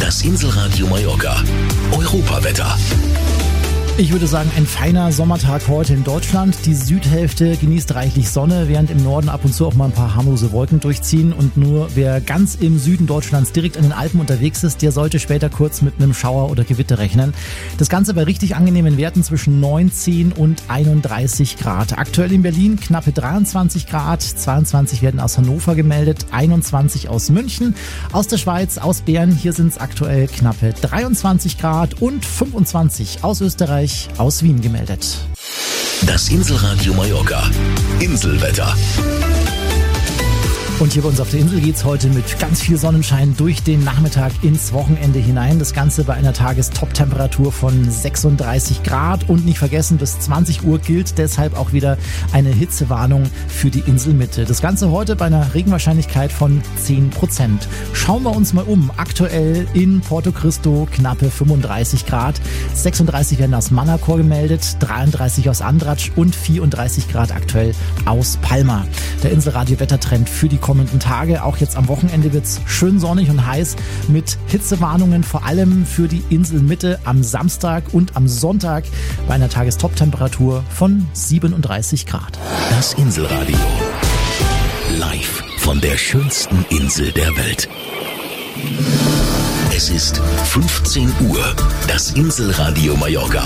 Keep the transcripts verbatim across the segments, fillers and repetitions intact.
Das Inselradio Mallorca. Europawetter. Ich würde sagen, ein feiner Sommertag heute in Deutschland. Die Südhälfte genießt reichlich Sonne, während im Norden ab und zu auch mal ein paar harmlose Wolken durchziehen. Und nur wer ganz im Süden Deutschlands direkt an den Alpen unterwegs ist, der sollte später kurz mit einem Schauer oder Gewitter rechnen. Das Ganze bei richtig angenehmen Werten zwischen neunzehn und einunddreißig Grad. Aktuell in Berlin knappe dreiundzwanzig Grad, zweiundzwanzig werden aus Hannover gemeldet, einundzwanzig aus München, aus der Schweiz, aus Bern. Hier sind es aktuell knappe dreiundzwanzig Grad und fünfundzwanzig aus Österreich, aus Wien gemeldet. Das Inselradio Mallorca. Inselwetter. Und hier bei uns auf der Insel geht's heute mit ganz viel Sonnenschein durch den Nachmittag ins Wochenende hinein. Das Ganze bei einer Tagestop-Temperatur von sechsunddreißig Grad. Und nicht vergessen, bis zwanzig Uhr gilt deshalb auch wieder eine Hitzewarnung für die Inselmitte. Das Ganze heute bei einer Regenwahrscheinlichkeit von zehn Prozent. Schauen wir uns mal um. Aktuell in Porto Cristo knappe fünfunddreißig Grad. sechsunddreißig werden aus Manacor gemeldet, dreiunddreißig aus Andratsch und vierunddreißig Grad aktuell aus Palma. Der Inselradio-Wettertrend für die kommenden Tage. Auch jetzt am Wochenende wird es schön sonnig und heiß mit Hitzewarnungen, vor allem für die Inselmitte am Samstag und am Sonntag bei einer Tagestop-Temperatur von siebenunddreißig Grad. Das Inselradio. Live von der schönsten Insel der Welt. Es ist fünfzehn Uhr. Das Inselradio Mallorca.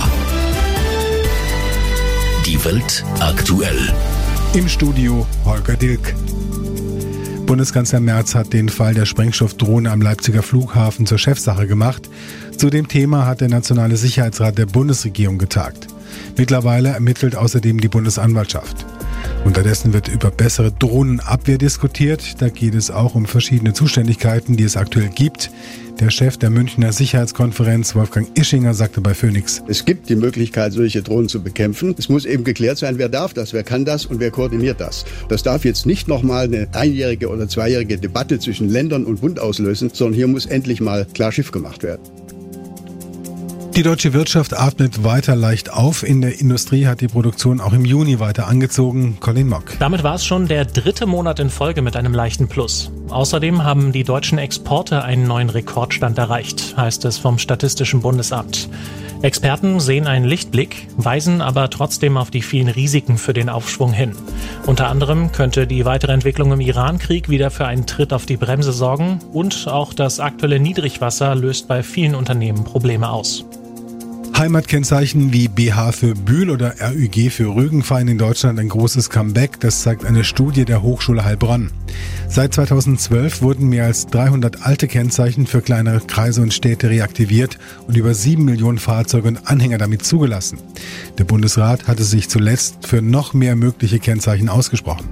Die Welt aktuell. Im Studio Holger Dilk. Bundeskanzler Merz hat den Fall der Sprengstoffdrohne am Leipziger Flughafen zur Chefsache gemacht. Zu dem Thema hat der Nationale Sicherheitsrat der Bundesregierung getagt. Mittlerweile ermittelt außerdem die Bundesanwaltschaft. Unterdessen wird über bessere Drohnenabwehr diskutiert. Da geht es auch um verschiedene Zuständigkeiten, die es aktuell gibt. Der Chef der Münchner Sicherheitskonferenz, Wolfgang Ischinger, sagte bei Phoenix: Es gibt die Möglichkeit, solche Drohnen zu bekämpfen. Es muss eben geklärt sein, wer darf das, wer kann das und wer koordiniert das. Das darf jetzt nicht nochmal eine einjährige oder zweijährige Debatte zwischen Ländern und Bund auslösen, sondern hier muss endlich mal klar Schiff gemacht werden. Die deutsche Wirtschaft atmet weiter leicht auf. In der Industrie hat die Produktion auch im Juni weiter angezogen. Colin Mock. Damit war es schon der dritte Monat in Folge mit einem leichten Plus. Außerdem haben die deutschen Exporte einen neuen Rekordstand erreicht, heißt es vom Statistischen Bundesamt. Experten sehen einen Lichtblick, weisen aber trotzdem auf die vielen Risiken für den Aufschwung hin. Unter anderem könnte die weitere Entwicklung im Iran-Krieg wieder für einen Tritt auf die Bremse sorgen und auch das aktuelle Niedrigwasser löst bei vielen Unternehmen Probleme aus. Heimatkennzeichen wie B H für Bühl oder R Ü G für Rügen feiern in Deutschland ein großes Comeback. Das zeigt eine Studie der Hochschule Heilbronn. Seit zweitausendzwölf wurden mehr als dreihundert alte Kennzeichen für kleinere Kreise und Städte reaktiviert und über sieben Millionen Fahrzeuge und Anhänger damit zugelassen. Der Bundesrat hatte sich zuletzt für noch mehr mögliche Kennzeichen ausgesprochen.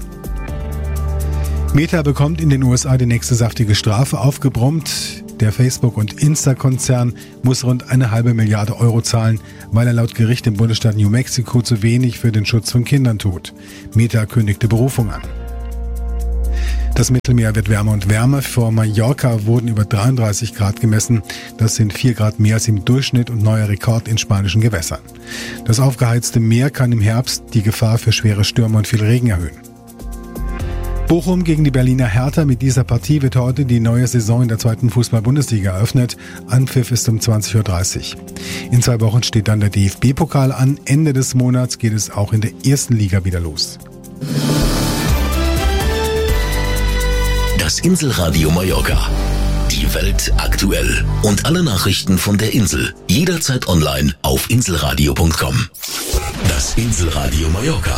Meta bekommt in den U S A die nächste saftige Strafe aufgebrummt. Der Facebook- und Insta-Konzern muss rund eine halbe Milliarde Euro zahlen, weil er laut Gericht im Bundesstaat New Mexico zu wenig für den Schutz von Kindern tut. Meta kündigte Berufung an. Das Mittelmeer wird wärmer und wärmer. Vor Mallorca wurden über dreiunddreißig Grad gemessen. Das sind vier Grad mehr als im Durchschnitt und neuer Rekord in spanischen Gewässern. Das aufgeheizte Meer kann im Herbst die Gefahr für schwere Stürme und viel Regen erhöhen. Bochum gegen die Berliner Hertha. Mit dieser Partie wird heute die neue Saison in der zweiten Fußball-Bundesliga eröffnet. Anpfiff ist um zwanzig Uhr dreißig. In zwei Wochen steht dann der D F B-Pokal an. Ende des Monats geht es auch in der ersten Liga wieder los. Das Inselradio Mallorca. Die Welt aktuell. Und alle Nachrichten von der Insel. Jederzeit online auf inselradio punkt com. Das Inselradio Mallorca.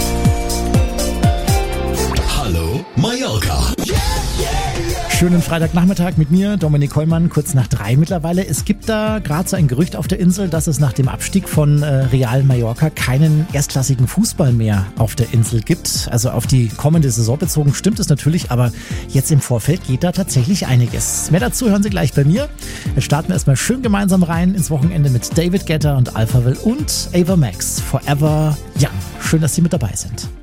Hallo Mallorca. Schönen Freitagnachmittag mit mir, Dominik Hollmann, kurz nach drei mittlerweile. Es gibt da gerade so ein Gerücht auf der Insel, dass es nach dem Abstieg von äh, Real Mallorca keinen erstklassigen Fußball mehr auf der Insel gibt. Also auf die kommende Saison bezogen stimmt es natürlich, aber jetzt im Vorfeld geht da tatsächlich einiges. Mehr dazu hören Sie gleich bei mir. Jetzt starten wir erstmal schön gemeinsam rein ins Wochenende mit David Guetta und Alphaville und Ava Max. Forever Young. Schön, dass Sie mit dabei sind.